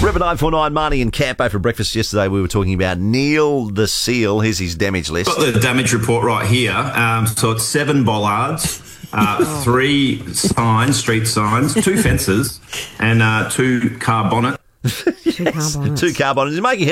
River 949, Marnie and Campo for breakfast yesterday. We were talking about Neil the Seal. Here's his damage list. Got the damage report right here. So it's 7 bollards, 3 signs, street signs, 2 fences, and 2 car bonnets. Two car bonnets. Two car bonnets. He's making